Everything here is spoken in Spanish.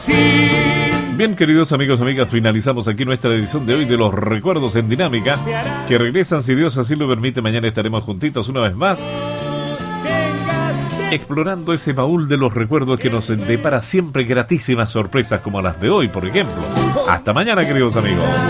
Bien, queridos amigos, amigas, finalizamos aquí nuestra edición de hoy de los recuerdos en dinámica, que regresan, si Dios así lo permite. Mañana estaremos juntitos una vez más, explorando ese baúl de los recuerdos que nos depara siempre gratísimas sorpresas como las de hoy, por ejemplo. Hasta mañana, queridos amigos.